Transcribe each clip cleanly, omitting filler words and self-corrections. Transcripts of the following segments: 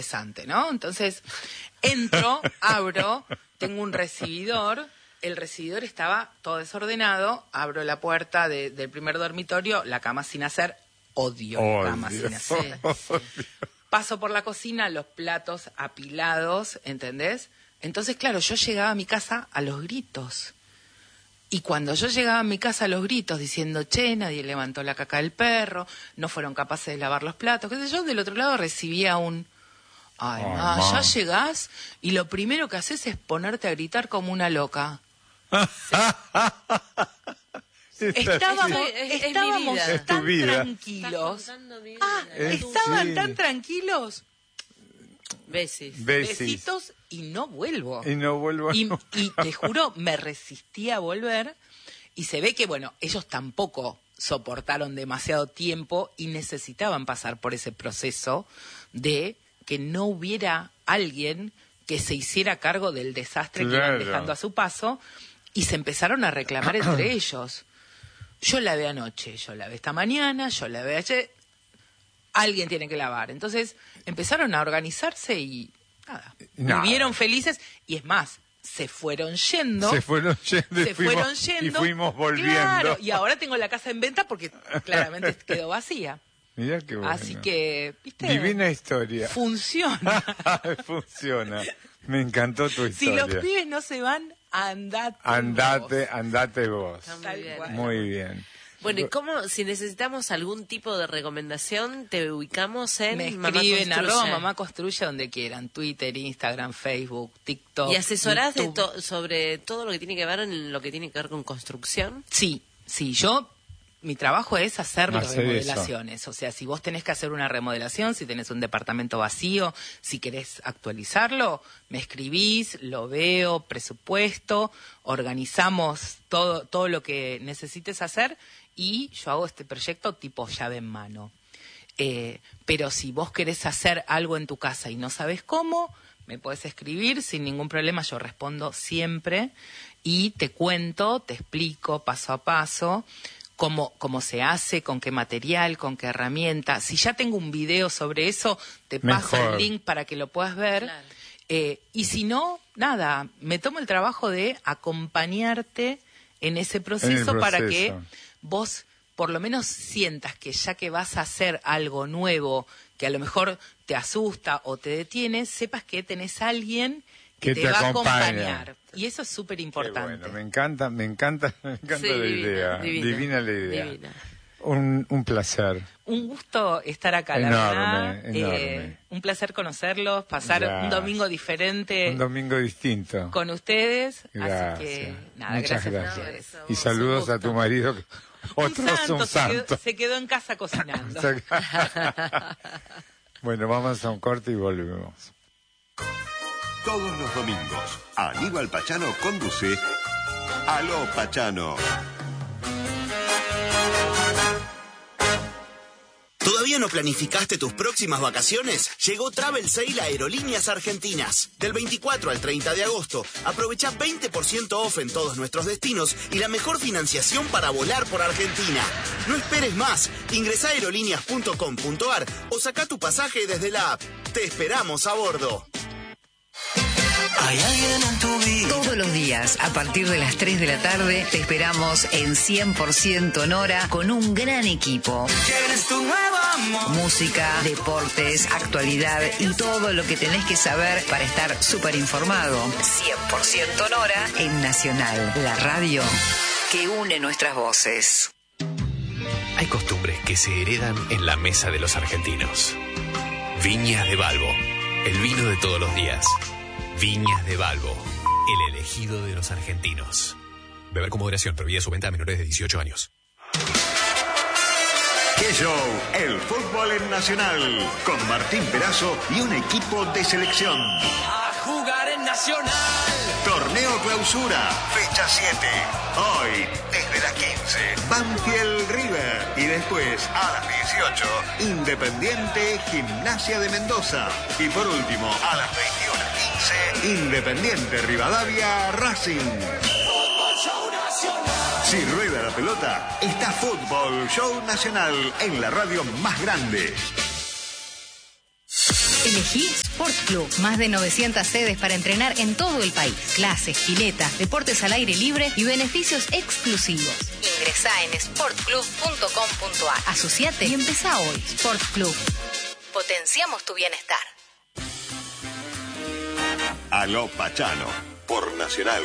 interesante, ¿no? Entonces, entro, abro, tengo un recibidor, el recibidor estaba todo desordenado, abro la puerta del primer dormitorio, la cama sin hacer, odio la cama sin hacer. Paso por la cocina, los platos apilados, ¿entendés? Entonces, claro, yo llegaba a mi casa a los gritos. Y cuando yo llegaba a mi casa a los gritos diciendo, che, nadie levantó la caca del perro, no fueron capaces de lavar los platos, qué sé yo, del otro lado recibía un, ya llegás y lo primero que haces es ponerte a gritar como una loca. Estábamos tan tranquilos. Estaban tan tranquilos. Besitos y no vuelvo. Y te juro, me resistí a volver y se ve que, bueno, ellos tampoco soportaron demasiado tiempo y necesitaban pasar por ese proceso de que no hubiera alguien que se hiciera cargo del desastre que iban dejando a su paso y se empezaron a reclamar entre ellos. Yo lavé anoche, yo lavé esta mañana, yo lavé ayer. Alguien tiene que lavar. Entonces empezaron a organizarse y vivieron felices. Y es más, se fueron yendo. Y fuimos volviendo. Claro, y ahora tengo la casa en venta porque claramente quedó vacía. Mirá qué bueno. Así que, ¿viste? Divina historia. Funciona. Funciona. Me encantó tu historia. Si los pibes no se van, andate vos. Muy bien. Bueno, ¿y cómo, si necesitamos algún tipo de recomendación, te ubicamos en Me Mamá escriben Construye? @Mamá Construye donde quieran, Twitter, Instagram, Facebook, TikTok. ¿Y asesorás YouTube. sobre todo lo que tiene que ver en lo que tiene que ver con construcción? Sí, mi trabajo es hacer las remodelaciones. O sea, si vos tenés que hacer una remodelación, si tenés un departamento vacío, si querés actualizarlo, me escribís, lo veo, presupuesto, organizamos todo lo que necesites hacer y yo hago este proyecto tipo llave en mano. Pero si vos querés hacer algo en tu casa y no sabes cómo, me podés escribir sin ningún problema, yo respondo siempre y te cuento, te explico paso a paso cómo se hace, con qué material, con qué herramienta. Si ya tengo un video sobre eso, te paso el link para que lo puedas ver. Claro. Y si no, nada, me tomo el trabajo de acompañarte en ese proceso para que vos por lo menos sientas que ya que vas a hacer algo nuevo, que a lo mejor te asusta o te detiene, sepas que tenés a alguien que te va a acompañar. Y eso es súper importante. Bueno, me encanta la idea. Divina la idea. Divina. Un placer. Un gusto estar acá, la verdad. Enorme. Un placer conocerlos, pasar un domingo diferente. Un domingo distinto. Con ustedes. Gracias. Así que, nada, muchas gracias. Y saludos a tu marido. Un santo. Se quedó en casa cocinando. Bueno, vamos a un corte y volvemos. Todos los domingos, Aníbal Pachano conduce Aló Pachano. ¿Todavía no planificaste tus próximas vacaciones? Llegó Travel Sale a Aerolíneas Argentinas. Del 24 al 30 de agosto, aprovecha 20% off en todos nuestros destinos y la mejor financiación para volar por Argentina. No esperes más. Ingresá a aerolíneas.com.ar o saca tu pasaje desde la app. Te esperamos a bordo. Hay alguien en tu vida. Todos los días, a partir de las 3 de la tarde, te esperamos en 100% Nora con un gran equipo. ¿Quieres tu nuevo amor? Música, deportes, actualidad y todo lo que tenés que saber para estar súper informado. 100% Nora en Nacional, la radio que une nuestras voces. Hay costumbres que se heredan en la mesa de los argentinos. Viñas de Balbo, el vino de todos los días. Viñas de Balbo, el elegido de los argentinos. Beber con moderación, prohibida su venta a menores de 18 años. ¡Qué show! El fútbol en Nacional, con Martín Perazo y un equipo de selección. A jugar en Nacional. Torneo Clausura, fecha 7. Hoy, desde las 15, Banfield River. Y después, a las 18, Independiente Gimnasia de Mendoza. Y por último, a las 21:15, Independiente Rivadavia Racing. Fútbol Show Nacional. Si rueda la pelota, está Fútbol Show Nacional en la radio más grande. En Elegí Sport Club. Más de 900 sedes para entrenar en todo el país. Clases, piletas, deportes al aire libre y beneficios exclusivos. Ingresá en sportclub.com.ar. Asociate y empezá hoy. Sport Club. Potenciamos tu bienestar. Aló Pachano, por Nacional.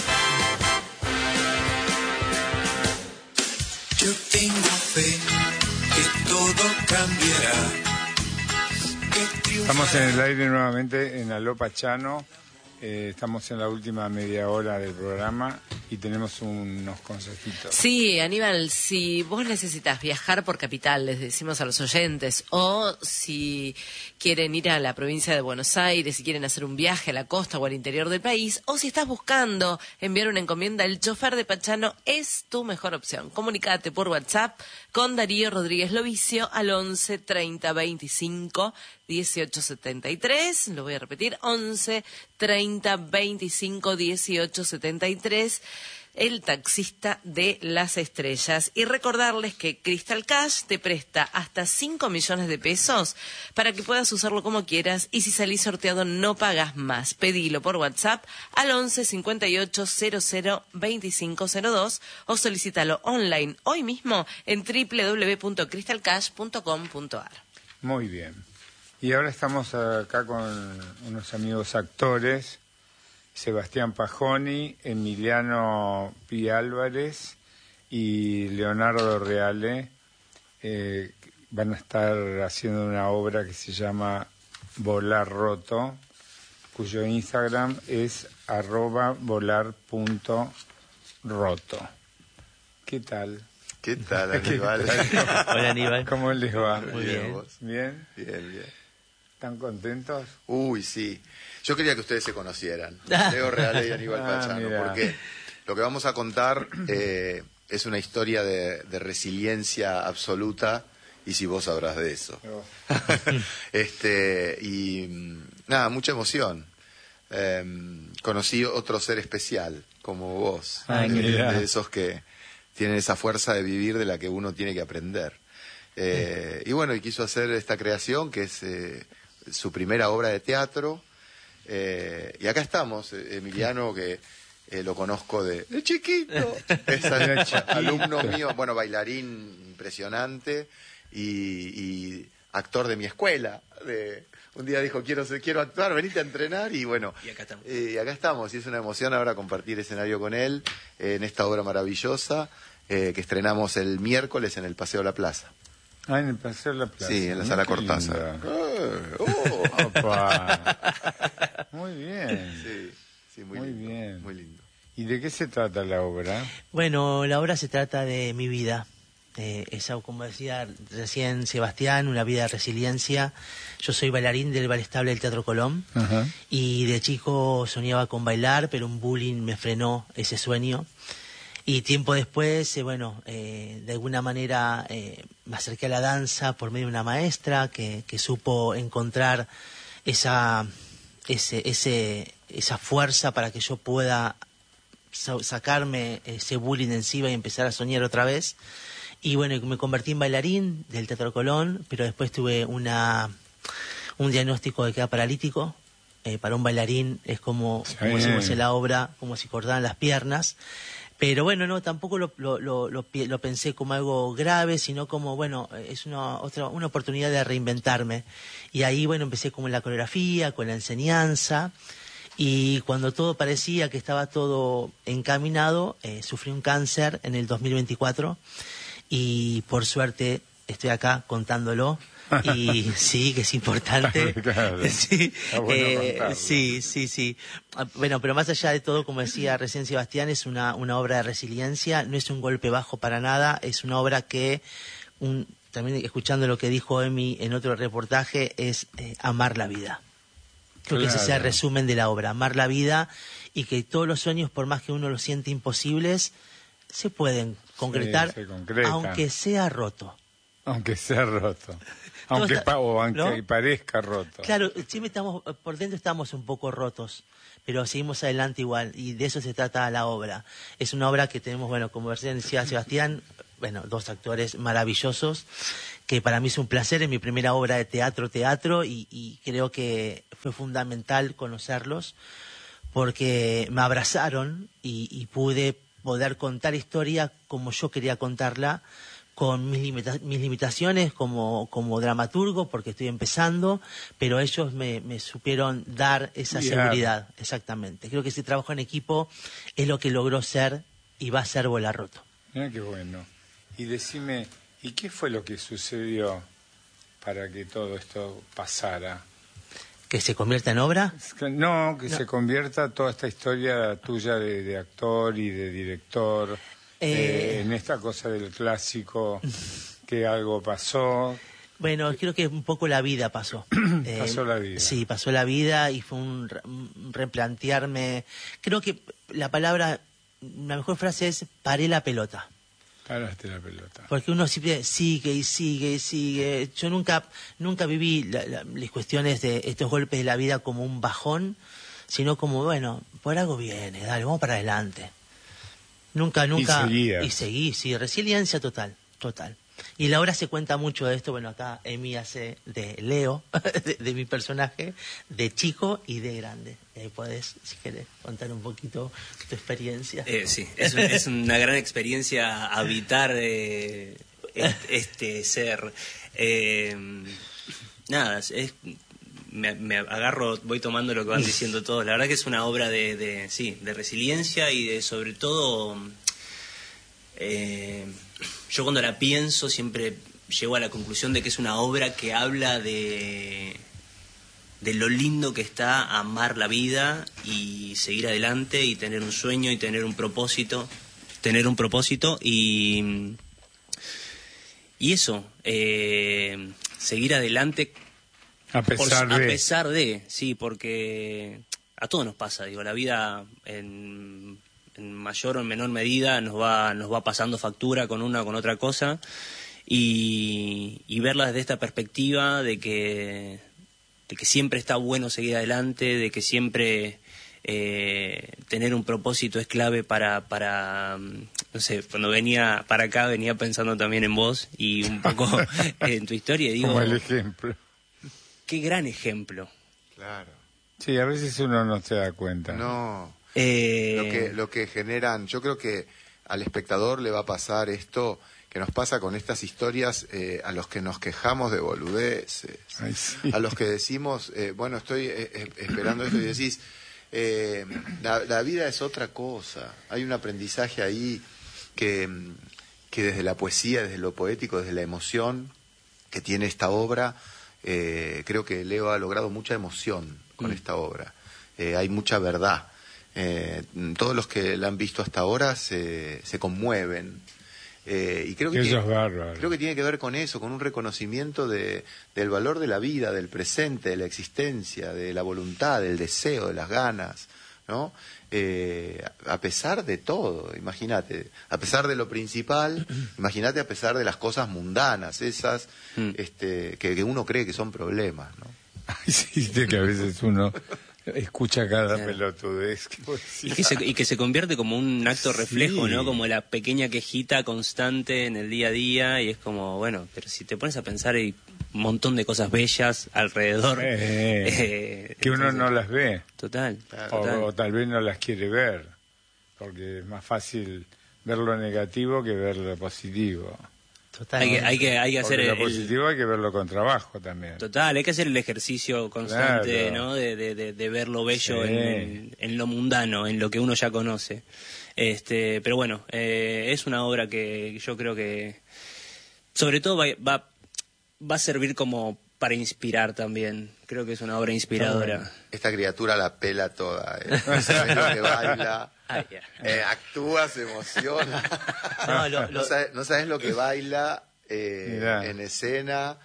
Yo tengo fe que todo cambiará. Estamos en el aire nuevamente en Aló Pachano. Estamos en la última media hora del programa y tenemos unos consejitos. Sí, Aníbal, si vos necesitas viajar por capital, les decimos a los oyentes, o si quieren ir a la provincia de Buenos Aires, si quieren hacer un viaje a la costa o al interior del país, o si estás buscando enviar una encomienda, el chofer de Pachano es tu mejor opción. Comunicate por WhatsApp con Darío Rodríguez Lovicio al 11 30 25 18 73. Lo voy a repetir, 11 30 25 18 73. El taxista de las estrellas. Y recordarles que Crystal Cash te presta hasta 5 millones de pesos para que puedas usarlo como quieras, y si salís sorteado no pagas más. Pedilo por WhatsApp al 11 58 00 25 02 o solicítalo online hoy mismo en www.crystalcash.com.ar. Muy bien. Y ahora estamos acá con unos amigos actores, Sebastián Pajoni, Emiliano Pi Álvarez y Leonardo Reale. Van a estar haciendo una obra que se llama Volar Roto, cuyo Instagram es @volar.roto. ¿Qué tal? ¿Qué tal, Aníbal? Hola, Aníbal. ¿Cómo les va? Muy bien. ¿Bien? Bien, bien. ¿Están contentos? Uy, sí. Yo quería que ustedes se conocieran, Leo Reale y Aníbal Pachano, porque lo que vamos a contar es una historia de resiliencia absoluta, y si vos sabrás de eso. Y nada, mucha emoción. Conocí otro ser especial, como vos, de esos que tienen esa fuerza de vivir de la que uno tiene que aprender. Y bueno, y quiso hacer esta creación que es su primera obra de teatro. Y acá estamos, Emiliano, que lo conozco de chiquito, es alumno mío, bueno, bailarín impresionante y actor de mi escuela. Un día dijo, quiero actuar, venite a entrenar, y bueno, y acá estamos, y es una emoción ahora compartir escenario con él en esta obra maravillosa que estrenamos el miércoles en el Paseo de la Plaza. Ah, en el Paseo de la Plaza. Sí, en la Sala Cortázar. Muy bien. Sí, muy lindo, bien. Muy lindo. ¿Y de qué se trata la obra? Bueno, la obra se trata de mi vida. Esa, como decía recién Sebastián, una vida de resiliencia. Yo soy bailarín del Ballet Estable del Teatro Colón. Ajá. Y de chico soñaba con bailar, pero un bullying me frenó ese sueño. Y tiempo después, de alguna manera me acerqué a la danza por medio de una maestra que supo encontrar esa fuerza para que yo pueda sacarme ese bullying encima y empezar a soñar otra vez. Y bueno, me convertí en bailarín del Teatro Colón, pero después tuve un diagnóstico de que era paralítico. Para un bailarín es como decimos en la obra, como si cortaran las piernas. Pero bueno, no, tampoco lo pensé como algo grave, sino como, es una oportunidad de reinventarme. Y ahí, empecé como en la coreografía, con la enseñanza. Y cuando todo parecía que estaba todo encaminado, sufrí un cáncer en el 2024. Y por suerte estoy acá contándolo. Y sí, que es importante. Claro. Sí, Bueno, sí. Bueno, pero más allá de todo, como decía recién Sebastián, es una obra de resiliencia, no es un golpe bajo para nada, es una obra que, también escuchando lo que dijo Emi en otro reportaje, es amar la vida. Creo que ese es el resumen de la obra, amar la vida, y que todos los sueños, por más que uno los siente imposibles, se pueden concretar, se concretan. aunque sea roto. Aunque sea roto. Aunque parezca roto. Claro, siempre por dentro estamos un poco rotos, pero seguimos adelante igual, y de eso se trata la obra. Es una obra que tenemos, como decía Sebastián, dos actores maravillosos, que para mí es un placer, es mi primera obra de teatro, y creo que fue fundamental conocerlos, porque me abrazaron y pude poder contar historia como yo quería contarla, con mis limitaciones como dramaturgo, porque estoy empezando, pero ellos me supieron dar esa seguridad, exactamente. Creo que ese trabajo en equipo es lo que logró ser y va a ser Volar Roto. Mira qué bueno. Y decime, ¿y qué fue lo que sucedió para que todo esto pasara? ¿Que se convierta en obra? No, que se convierta toda esta historia tuya de actor y de director en esta cosa del clásico, que algo pasó. Bueno, creo que un poco la vida pasó. Pasó la vida. Sí, pasó la vida y fue un replantearme. Creo que la mejor frase es paré la pelota. Paraste la pelota. Porque uno siempre sigue y sigue y sigue. Yo nunca viví las cuestiones de estos golpes de la vida como un bajón, sino como, bueno, por algo viene, dale, vamos para adelante. Nunca. Y seguí, sí, resiliencia total. Y la obra se cuenta mucho de esto. Bueno, acá Emi hace de Leo, de mi personaje, de chico y de grande. Podés, si querés, contar un poquito tu experiencia. Sí, es una gran experiencia habitar este ser. Nada, me agarro, voy tomando lo que van diciendo todos. La verdad que es una obra de resiliencia y de, sobre todo, yo cuando la pienso siempre llego a la conclusión de que es una obra que habla de lo lindo que está amar la vida y seguir adelante y tener un sueño y tener un propósito y eso, seguir adelante a pesar de, sí, porque a todos nos pasa, digo, la vida en mayor o en menor medida nos va pasando factura con una o con otra cosa, y verla desde esta perspectiva de que siempre está bueno seguir adelante, de que siempre tener un propósito es clave para no sé, cuando venía para acá venía pensando también en vos y un poco en tu historia, digo, como el ejemplo. Qué gran ejemplo. Claro. Sí, a veces uno no se da cuenta. No. Lo que generan, yo creo que al espectador le va a pasar esto que nos pasa con estas historias, a los que nos quejamos de boludeces. Ay, sí. A los que decimos, bueno, estoy esperando esto, y decís, la vida es otra cosa. Hay un aprendizaje ahí que desde la poesía, desde lo poético, desde la emoción que tiene esta obra, creo que Leo ha logrado mucha emoción con esta obra. Hay mucha verdad. Todos los que la han visto hasta ahora se conmueven. Y creo que tiene que ver con eso, con un reconocimiento del valor de la vida, del presente, de la existencia, de la voluntad, del deseo, de las ganas, ¿no? A pesar de todo, imagínate, a pesar de lo principal, imagínate a pesar de las cosas mundanas, esas que uno cree que son problemas, ¿no? Ay, sí, que a veces uno escucha cada pelotudez. Y que se convierte como un acto reflejo, ¿no? Como la pequeña quejita constante en el día a día, y es como, bueno, pero si te pones a pensar hay un montón de cosas bellas alrededor. Que uno no las ve. Total. O tal vez no las quiere ver, porque es más fácil ver lo negativo que ver lo positivo. Total. Hay que hacer lo positivo hay que verlo con trabajo también. Total, hay que hacer el ejercicio constante, claro, ¿no? De ver lo bello en lo mundano, en lo que uno ya conoce. Pero bueno, es una obra que yo creo que sobre todo va a servir como para inspirar también. Creo que es una obra inspiradora. Esta criatura la pela toda, no sabes lo que baila. Actúa, se emociona. No sabes lo que baila en escena.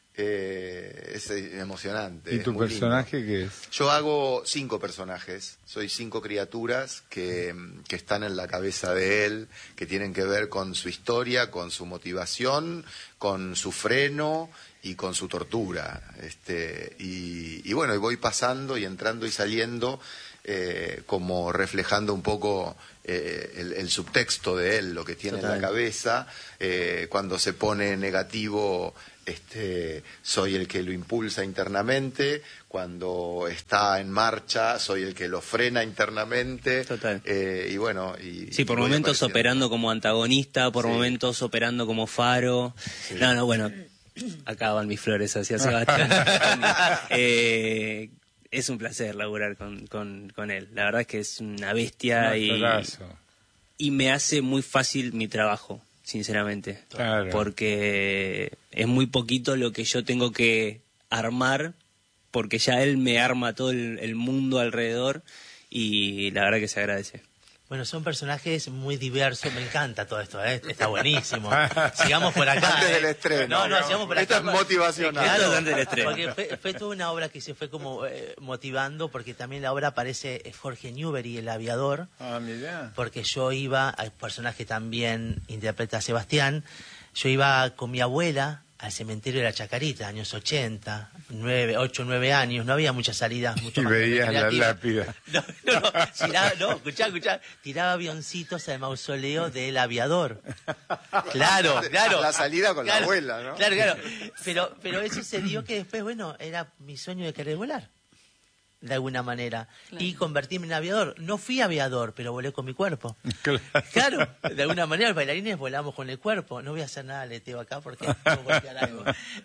Es emocionante. ¿Y tu personaje qué es? Yo hago 5 personajes. Soy 5 criaturas que están en la cabeza de él, que tienen que ver con su historia, con su motivación, con su freno y con su tortura. Y bueno, y voy pasando y entrando y saliendo como reflejando un poco el subtexto de él, lo que tiene en la cabeza. Cuando se pone negativo, soy el que lo impulsa internamente. Cuando está en marcha, soy el que lo frena internamente. Total. Y bueno, sí, por momentos operando como antagonista, por momentos operando como faro. Sí. No, bueno, acá van mis flores hacia Sebastián. Es un placer laburar con él. La verdad es que es una bestia y me hace muy fácil mi trabajo, sinceramente. Claro. Porque es muy poquito lo que yo tengo que armar, porque ya él me arma todo el mundo alrededor y la verdad que se agradece. Bueno, son personajes muy diversos, me encanta todo esto, está buenísimo. Sigamos por acá. Antes del estreno. No, sigamos por acá. Esto es motivacional. Claro, antes del estreno. Porque fue toda una obra que se fue como motivando, porque también la obra aparece Jorge Newbery, el aviador. Ah, mirá. Porque yo iba, el personaje también interpreta a Sebastián, yo iba con mi abuela al cementerio de la Chacarita, años 80, 8 o 9 años, no había muchas salidas. Y veías la lápida. Escuchá, tiraba avioncitos al mausoleo del aviador. Claro. La salida con la abuela, ¿no? Claro. Pero eso se dio que después, bueno, era mi sueño de querer volar, de alguna manera. Claro. Y convertirme en aviador. No fui aviador, pero volé con mi cuerpo. Claro, de alguna manera los bailarines volamos con el cuerpo. No voy a hacer nada aleteo acá porque no voy a golpear algo.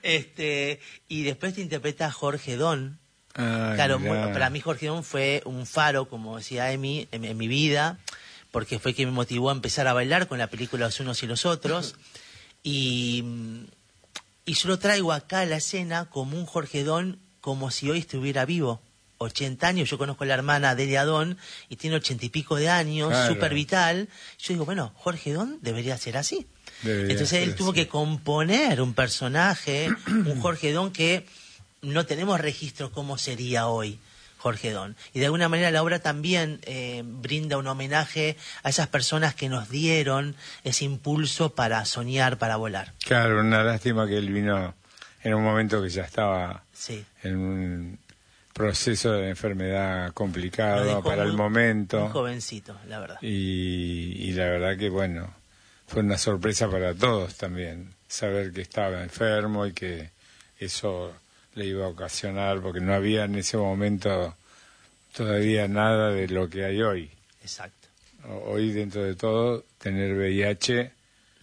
Y después te interpreta Jorge Don. Claro, para mí Jorge Don fue un faro, como decía Emi, en mi vida, porque fue quien me motivó a empezar a bailar con la película Los Unos y los Otros. Y yo lo traigo acá a la escena como un Jorge Don, como si hoy estuviera vivo. 80 años, yo conozco a la hermana Delia Don y tiene 80 y pico de años, súper vital. Yo digo, bueno, Jorge Don debería ser así. Entonces él tuvo que componer un personaje, un Jorge Don que no tenemos registro cómo sería hoy Jorge Don. Y de alguna manera la obra también brinda un homenaje a esas personas que nos dieron ese impulso para soñar, para volar. Claro, una lástima que él vino en un momento que ya estaba en un proceso de enfermedad complicado para el momento. Un jovencito, la verdad. Y la verdad que, bueno, fue una sorpresa para todos también, saber que estaba enfermo y que eso le iba a ocasionar, porque no había en ese momento todavía nada de lo que hay hoy. Exacto. Hoy, dentro de todo, tener VIH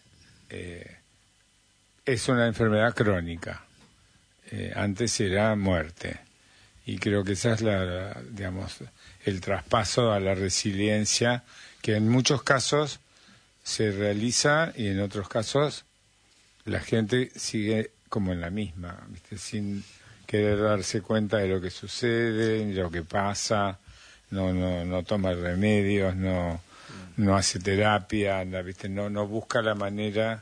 es una enfermedad crónica. Antes era muerte. Y creo que esa es el traspaso a la resiliencia que en muchos casos se realiza y en otros casos la gente sigue como en la misma, ¿viste? Sin querer darse cuenta de lo que sucede, de lo que pasa, no toma remedios, no hace terapia, ¿viste? No busca la manera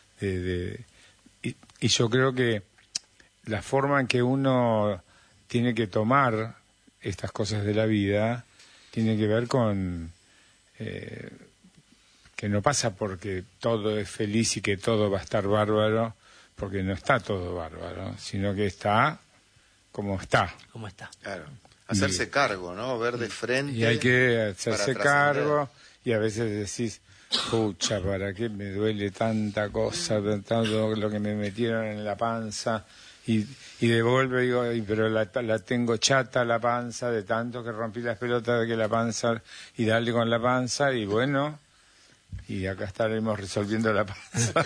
y yo creo que la forma en que uno tiene que tomar estas cosas de la vida, tiene que ver con que no pasa porque todo es feliz y que todo va a estar bárbaro, porque no está todo bárbaro, sino que está como está. Como está. Claro. Hacerse cargo, ¿no? Ver de frente. Y hay que hacerse cargo, y a veces decís, pucha, ¿para qué me duele tanta cosa, tanto lo que me metieron en la panza? Y devuelvo y digo, pero la tengo chata la panza, de tanto que rompí las pelotas de que la panza, y darle con la panza, y bueno, y acá estaremos resolviendo la panza.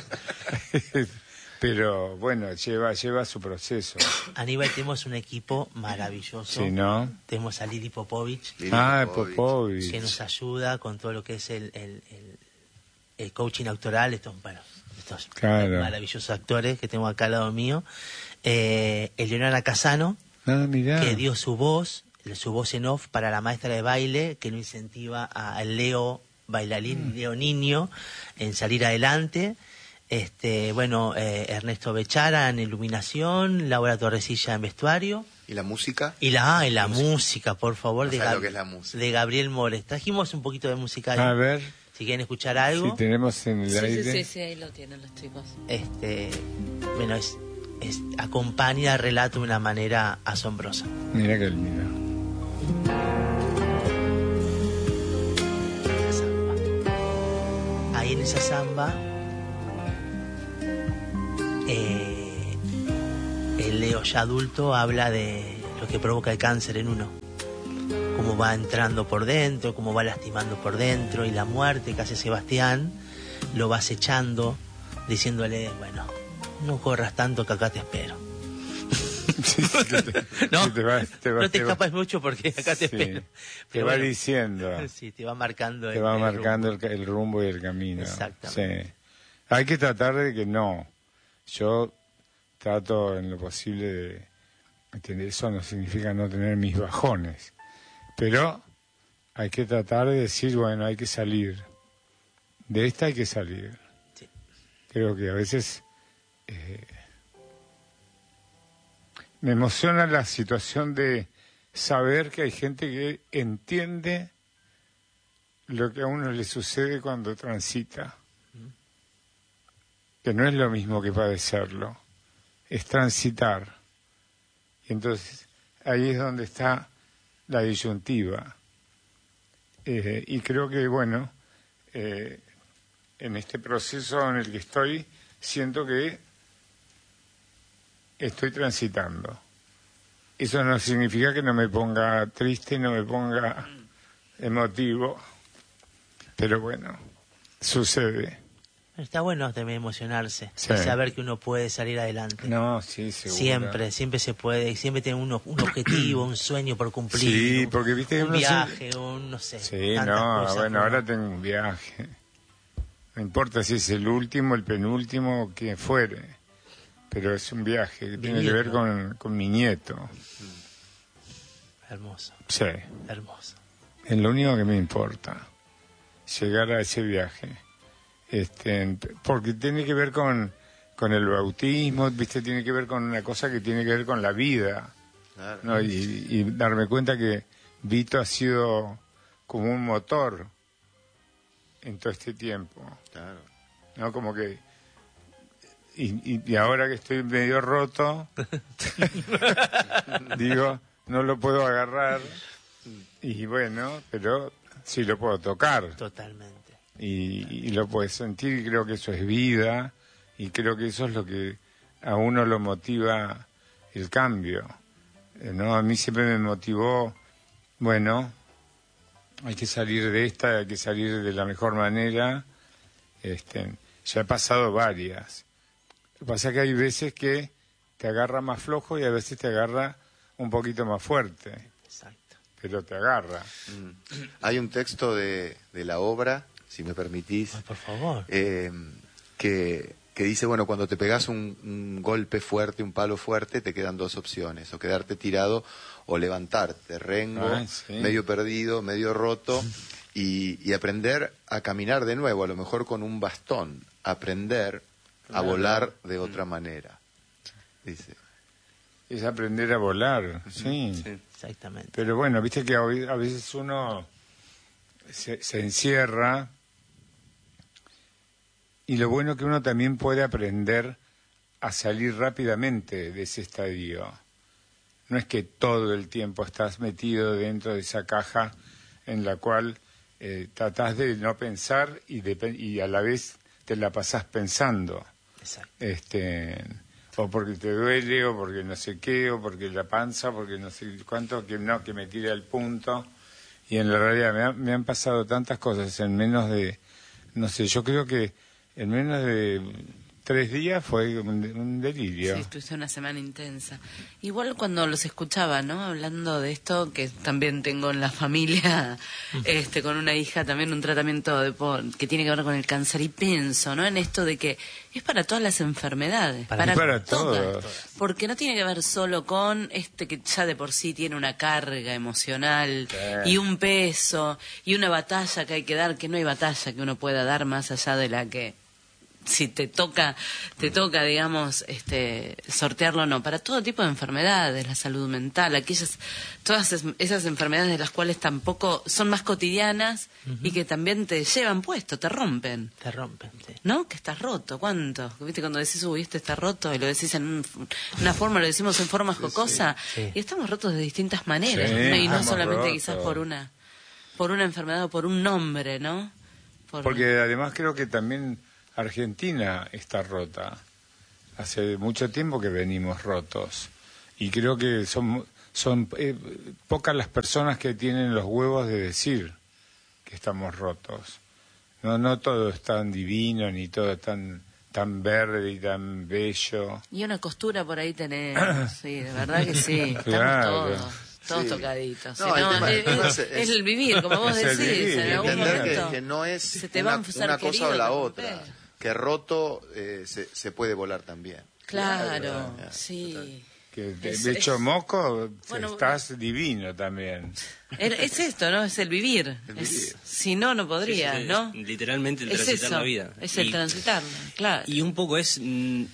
Pero bueno, lleva su proceso. Aníbal, tenemos un equipo maravilloso. Sí, ¿no? Tenemos a Lili Popovich. Popovich. Que nos ayuda con todo lo que es el coaching actoral. Estos maravillosos actores que tengo acá al lado mío. Eleonora Casano, que dio su voz en off para la maestra de baile, que lo incentiva a Leo bailarín, Leo niño, en salir adelante. Ernesto Bechara en iluminación, Laura Torresilla en vestuario. ¿Y la música? Y la música, por favor, de Gabriel Mores. Trajimos un poquito de música ahí. A ver. Si quieren escuchar algo. Si tenemos en el aire. Sí, ahí lo tienen los chicos. Acompaña el relato de una manera asombrosa. Mira qué lindo. en esa samba el Leo ya adulto habla de lo que provoca el cáncer en uno, cómo va entrando por dentro, cómo va lastimando por dentro, y la muerte que hace Sebastián lo va acechando, diciéndole, bueno, no corras tanto que acá te espero. No te escapas mucho porque acá te espero. Te va diciendo. Sí, te va marcando el rumbo y el camino. Exactamente. Sí. Hay que tratar de que no. Yo trato en lo posible de entender, eso no significa no tener mis bajones, pero hay que tratar de decir, bueno, hay que salir. De esta hay que salir. Sí. Creo que a veces me emociona la situación de saber que hay gente que entiende lo que a uno le sucede cuando transita. Que no es lo mismo que padecerlo, es transitar. Y entonces ahí es donde está la disyuntiva. Y creo que, bueno, en este proceso en el que estoy, siento que estoy transitando. Eso no significa que no me ponga triste, no me ponga emotivo, pero bueno, sucede. Está bueno también emocionarse, sí, y saber que uno puede salir adelante. No, sí, seguro. Siempre se puede, siempre tiene un objetivo, un sueño por cumplir. Sí, porque viste un viaje, no sé. Sí, no, bueno, ahora tengo un viaje. No importa si es el último, el penúltimo, o quien fuere, pero es un viaje que tiene que ver con mi nieto. Hermoso. Sí. Hermoso. Es lo único que me importa, llegar a ese viaje. Porque tiene que ver con el bautismo, viste, tiene que ver con una cosa que tiene que ver con la vida, claro, ¿no? Y darme cuenta que Vito ha sido como un motor en todo este tiempo, claro, no como que y ahora que estoy medio roto digo, no lo puedo agarrar, y bueno, pero sí lo puedo tocar totalmente. Y lo puedes sentir, y creo que eso es vida, y creo que eso es lo que a uno lo motiva el cambio, ¿no? A mí siempre me motivó, bueno, hay que salir de esta, hay que salir de la mejor manera. Ya he pasado varias. Lo que pasa es que hay veces que te agarra más flojo y a veces te agarra un poquito más fuerte. Exacto. Pero te agarra. Hay un texto de la obra, si me permitís, por favor, que dice, bueno, cuando te pegas un golpe fuerte, un palo fuerte, te quedan dos opciones, o quedarte tirado o levantarte, rengo, sí, medio perdido, medio roto, y aprender a caminar de nuevo, a lo mejor con un bastón, aprender a volar de otra manera, dice. Es aprender a volar, sí. Exactamente. Pero bueno, viste que a veces uno se encierra, y lo bueno que uno también puede aprender a salir rápidamente de ese estadio. No es que todo el tiempo estás metido dentro de esa caja en la cual tratás de no pensar y a la vez te la pasás pensando. Exacto. O porque te duele, o porque no sé qué, o porque la panza, porque no sé cuánto, que me tira el punto. Y en la realidad me han pasado tantas cosas en menos de, no sé, yo creo que en menos de 3 días fue un delirio. Sí, estuviste una semana intensa. Igual cuando los escuchaba, ¿no? Hablando de esto, que también tengo en la familia, con una hija, también un tratamiento que tiene que ver con el cáncer, y pienso, ¿no? En esto de que es para todas las enfermedades. Para todos. Porque no tiene que ver solo con que ya de por sí tiene una carga emocional, y un peso, y una batalla que hay que dar, que no hay batalla que uno pueda dar más allá de la que, si te toca, digamos, sortearlo o no, para todo tipo de enfermedades, la salud mental, todas esas enfermedades de las cuales tampoco son más cotidianas, y que también te llevan puesto, te rompen. Sí. ¿No? Que estás roto, ¿cuánto? ¿Viste cuando decís, uy, está roto? Y lo decís en una forma, lo decimos en forma jocosa, y estamos rotos de distintas maneras, ¿no? Y no solamente rotos, quizás por una enfermedad o por un nombre, ¿no? Porque además creo que también Argentina está rota. Hace mucho tiempo que venimos rotos. Y creo que son pocas las personas que tienen los huevos de decir que estamos rotos. No todo es tan divino, ni todo tan verde y tan bello. Y una costura por ahí tenemos, sí, de verdad que sí. Claro. Estamos todos tocaditos. No, es el vivir, como vos decís. En algún momento que no es se te va a una cosa o la otra. Que roto se puede volar también. Claro, sí. Que de hecho, Moco, estás divino también. Es esto, ¿no? Es el vivir. Si no, no podría, sí, ¿no? Literalmente el transitar la vida. Es el transitarla, claro. Y un poco es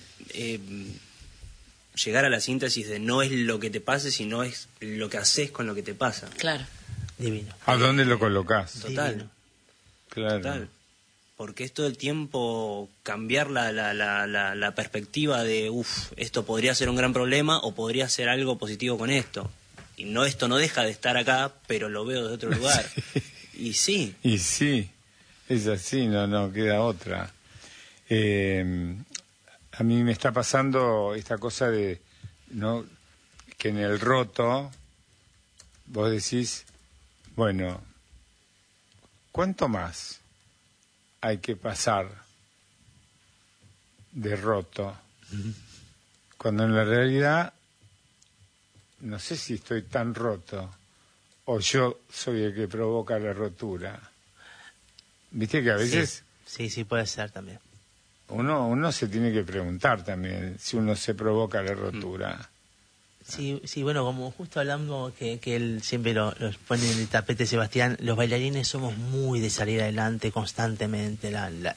llegar a la síntesis de no es lo que te pase, sino es lo que haces con lo que te pasa. Claro. Divino. ¿A dónde lo colocás? Total. Divino. Claro. Total. Porque es todo el tiempo cambiar la perspectiva de, esto podría ser un gran problema o podría ser algo positivo con esto. Y esto no deja de estar acá, pero lo veo de otro lugar. Y sí. Y sí, es así, no queda otra. A mí me está pasando esta cosa de que en el roto vos decís, bueno, ¿cuánto más hay que pasar de roto? Cuando en la realidad no sé si estoy tan roto o yo soy el que provoca la rotura. Viste que a veces sí puede ser también. Uno se tiene que preguntar también si uno se provoca la rotura. Sí, bueno, como justo hablando que él siempre lo pone en el tapete, Sebastián, los bailarines somos muy de salir adelante constantemente.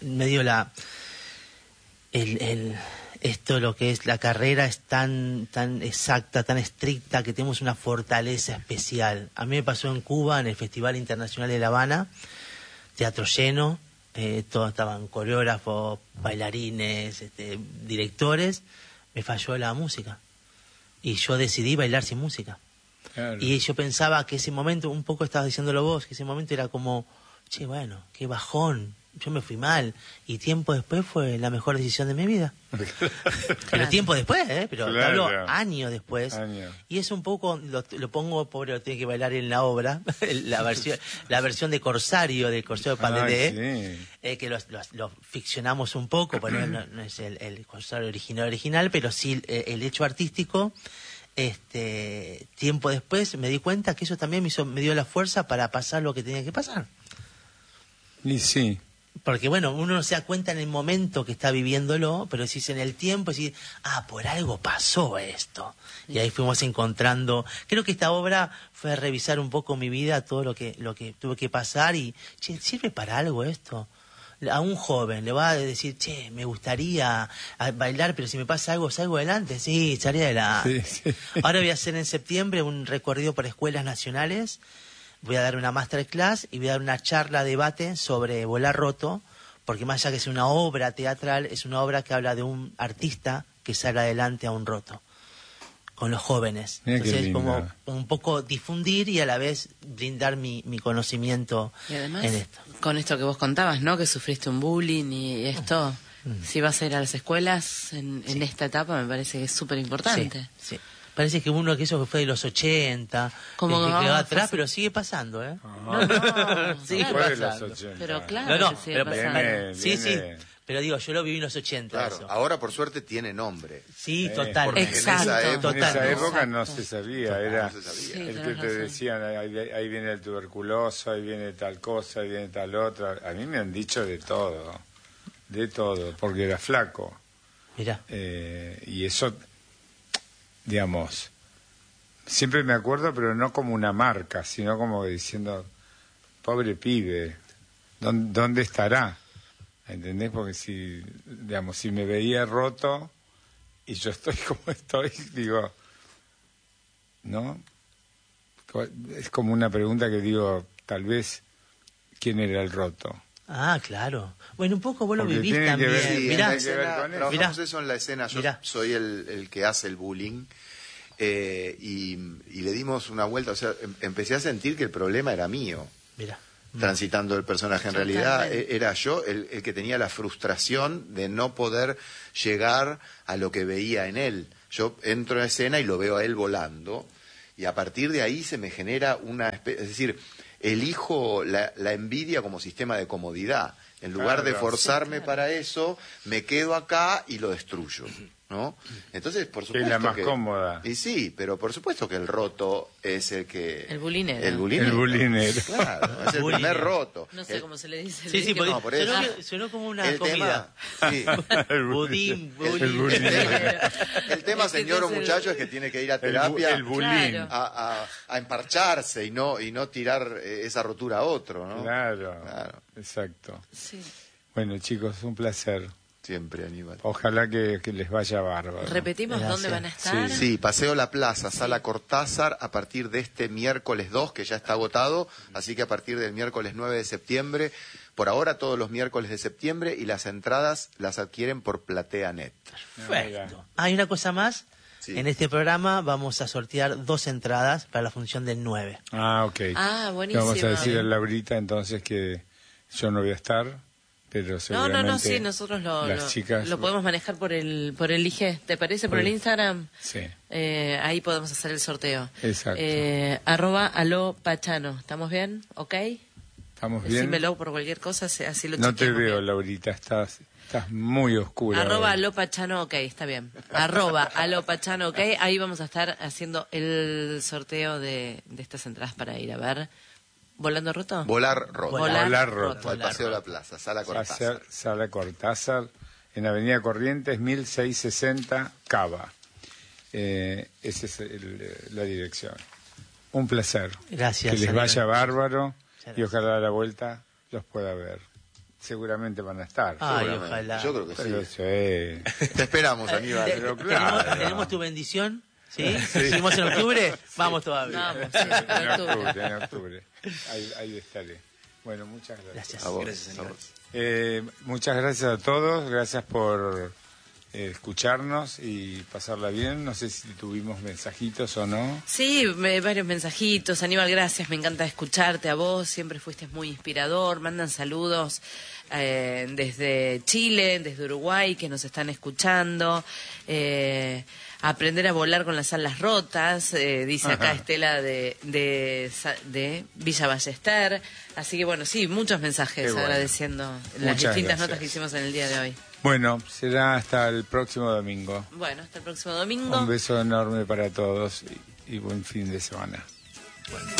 Esto lo que es la carrera es tan exacta, tan estricta, que tenemos una fortaleza especial. A mí me pasó en Cuba, en el Festival Internacional de La Habana, teatro lleno, todos estaban coreógrafos, bailarines, directores, me falló la música. Y yo decidí bailar sin música. Claro. Y yo pensaba que ese momento, un poco estabas diciéndolo vos, que ese momento era como, che, bueno, qué bajón, yo me fui mal. Y tiempo después fue la mejor decisión de mi vida. Pero tiempo después, pero te hablo años después. Y es un poco, lo pongo, pobre, lo tiene que bailar en la obra, la versión de Corsario, del Corsario de Pandé, que lo ficcionamos un poco, porque no es el Corsario original, pero sí el hecho artístico. Tiempo después me di cuenta que eso también me dio la fuerza para pasar lo que tenía que pasar. Y sí. Porque bueno, uno no se da cuenta en el momento que está viviéndolo, pero si es en el tiempo, decir, por algo pasó esto. Y ahí fuimos encontrando, creo que esta obra fue revisar un poco mi vida, todo lo que tuve que pasar y, che, ¿sirve para algo esto? A un joven le va a decir, che, me gustaría bailar, pero si me pasa algo, ¿salgo adelante? Sí, salí adelante. Sí. Ahora voy a hacer en septiembre un recorrido por escuelas nacionales. Voy a dar una masterclass y voy a dar una charla, debate sobre Volar Roto, porque más allá que es una obra teatral, es una obra que habla de un artista que sale adelante a un roto, con los jóvenes. Entonces es como un poco difundir y a la vez brindar mi conocimiento y además, en esto. Con esto que vos contabas, ¿no? Que sufriste un bullying y esto, si vas a ir a las escuelas en esta etapa, me parece que es súper importante. Sí. Parece que uno que eso que fue de los 80, como que quedó atrás, pero sigue pasando, No, sigue pasando. Pero claro, pero sí, pero digo, yo lo viví en los 80. Claro, eso. ahora por suerte tiene nombre. Sí, total. Exacto. En esa época no se sabía, era no se sabía. El que te decían, ahí viene el tuberculoso, ahí viene tal cosa, ahí viene tal otra. A mí me han dicho de todo, porque era flaco. Mirá. Y eso, digamos, siempre me acuerdo, pero no como una marca, sino como diciendo, pobre pibe, ¿dónde estará? ¿Entendés? Porque si me veía roto y yo estoy como estoy, digo, ¿no? Es como una pregunta que digo, tal vez, ¿quién era el roto? Ah, claro. Bueno, un poco vos lo vivís también. Mirá, trabajamos eso en la escena. Yo soy el que hace el bullying y le dimos una vuelta. O sea, empecé a sentir que el problema era mío. Mirá. transitando el personaje. En realidad era yo el que tenía la frustración de no poder llegar a lo que veía en él. Yo entro en escena y lo veo a él volando, y a partir de ahí se me genera una especie, es decir, elijo la envidia como sistema de comodidad. En lugar de forzarme para eso, me quedo acá y lo destruyo, ¿no? Entonces, por supuesto, es la más cómoda. Y sí, pero por supuesto que el roto es el que... El bulinero. El bulinero. Claro, es el primer roto. No sé cómo se le dice. Sí, no, por eso. Sonó como una comida. Sí. Budín. El tema, señor o muchacho, es que tiene que ir a terapia el bulín. A emparcharse y no tirar esa rotura a otro, ¿no? Claro. Exacto. Sí. Bueno, chicos, un placer. Siempre, Aníbal. Ojalá que les vaya bárbaro. ¿Repetimos dónde van a estar? Sí, Paseo La Plaza, Sala Cortázar, a partir de este miércoles 2, que ya está agotado, así que a partir del miércoles 9 de septiembre, por ahora todos los miércoles de septiembre, y las entradas las adquieren por PlateaNet. Perfecto. Hay una cosa más. Sí. En este programa vamos a sortear 2 entradas para la función del 9. Ah, ok. Ah, buenísimo. Vamos a decir a Laurita entonces que yo no voy a estar, pero seguramente no, sí, nosotros chicas lo podemos manejar por el IG, ¿te parece? Por el Instagram. Sí. Ahí podemos hacer el sorteo. Exacto. @alopachano, ¿estamos bien? ¿Ok? ¿Estamos bien? Decímelo por cualquier cosa, así lo No te chequeamos veo, bien. Laurita, estás muy oscura. @alopachano, ok, está bien. @alopachano, ok, ahí vamos a estar haciendo el sorteo de estas entradas para ir a ver. ¿Volando roto? Volar roto. Al Paseo de la Plaza, Sala Cortázar. Sala Cortázar, en Avenida Corrientes, 1660, Cava. Esa es la dirección. Un placer. Gracias. Que les vaya bárbaro y ojalá a la vuelta los pueda ver. Seguramente van a estar. Ay, ojalá. Yo creo que pero sí. Te esperamos, Aníbal. Pero claro. ¿Tenemos tu bendición? ¿Sí? ¿Seguimos en octubre? Vamos todavía. Vamos, sí, en octubre. Ahí estaré. Bueno, muchas gracias. A vos. Gracias, Aníbal. Muchas gracias a todos. Gracias por escucharnos y pasarla bien. No sé si tuvimos mensajitos o no. Sí, varios mensajitos. Aníbal, gracias. Me encanta escucharte a vos. Siempre fuiste muy inspirador. Mandan saludos desde Chile, desde Uruguay, que nos están escuchando. Aprender a volar con las alas rotas, dice acá Estela de Villa Ballester. Así que bueno, sí, muchos mensajes agradeciendo las distintas notas que hicimos en el día de hoy. Bueno, será hasta el próximo domingo. Bueno, hasta el próximo domingo. Un beso enorme para todos y buen fin de semana. Bueno.